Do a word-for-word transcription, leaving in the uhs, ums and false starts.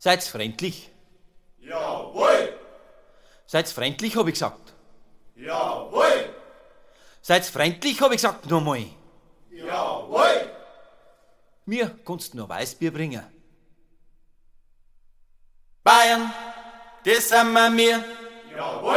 Seid's freundlich? Jawohl! Seid's freundlich, hab ich gesagt. Jawohl! Seid's freundlich, hab ich gesagt, nochmal. Jawohl! Mir kannst nur Weißbier bringen. Bayern, das sind wir mir. Jawohl!